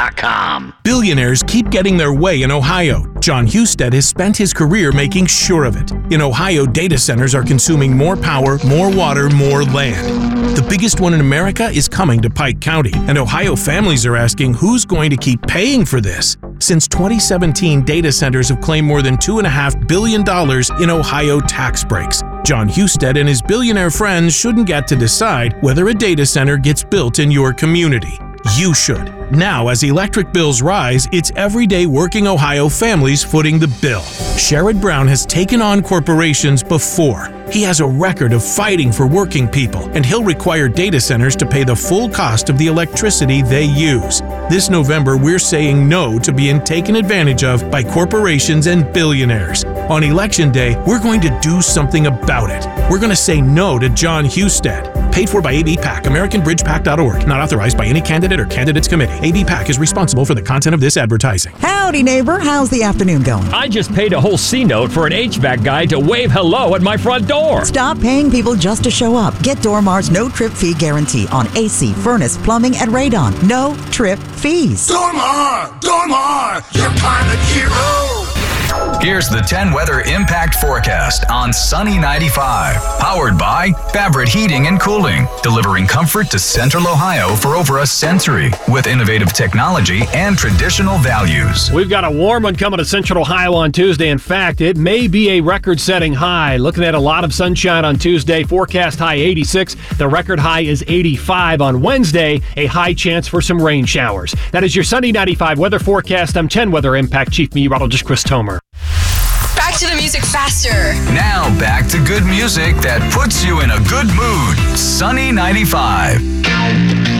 SunnySide.com. Billionaires keep getting their way in Ohio. John Husted has spent his career making sure of it. In Ohio, data centers are consuming more power, more water, more land. The biggest one in America is coming to Pike County, and Ohio families are asking who's going to keep paying for this. Since 2017, data centers have claimed more than $2.5 billion in Ohio tax breaks. John Husted and his billionaire friends shouldn't get to decide whether a data center gets built in your community. You should. Now, as electric bills rise, it's everyday working Ohio families footing the bill. Sherrod Brown has taken on corporations before. He has a record of fighting for working people, and he'll require data centers to pay the full cost of the electricity they use. This November, we're saying no to being taken advantage of by corporations and billionaires. On Election Day, we're going to do something about it. We're going to say no to John Husted. Paid for by ABPAC, AmericanBridgePAC.org. Not authorized by any candidate or candidates committee. ABPAC is responsible for the content of this advertising. Howdy, neighbor. How's the afternoon going? I just paid a whole C-note for an HVAC guy to wave hello at my front door. Stop paying people just to show up. Get Dormar's no-trip fee guarantee on AC, furnace, plumbing, and radon. No trip fees. Dormar, your climate hero. Here's the 10 weather impact forecast on Sunny 95. Powered by Fabric Heating and Cooling, delivering comfort to Central Ohio for over a century with innovative technology and traditional values. We've got a warm one coming to Central Ohio on Tuesday. In fact, it may be a record-setting high. Looking at a lot of sunshine on Tuesday. Forecast high 86. The record high is 85 on Wednesday. A high chance for some rain showers. That is your Sunny 95 weather forecast. I'm 10 Weather Impact Chief Meteorologist Chris Tomer. Back to the music faster. Now back to good music that puts you in a good mood. Sunny 95.